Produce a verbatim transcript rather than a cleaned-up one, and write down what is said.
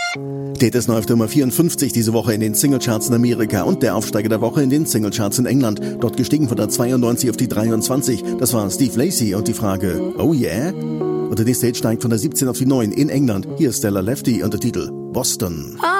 Date ist neu auf Nummer vierundfünfzig diese Woche in den Singlecharts in Amerika und der Aufsteiger der Woche in den Singlecharts in England. Dort gestiegen von der zweiundneunzig auf die dreiundzwanzig. Das war Steve Lacy und die Frage, oh yeah? Und der nächste Hit steigt von der siebzehn auf die neun in England. Hier ist Stella Lefty und der Titel Boston. Oh.